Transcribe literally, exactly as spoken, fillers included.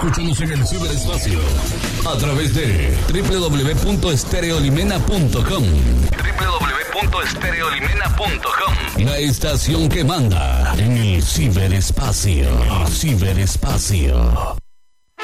Escúchanos en el ciberespacio a través de doble u doble u doble u punto estereolimena punto com. doble u doble u doble u punto estereolimena punto com. La estación que manda en el ciberespacio. Ciberespacio.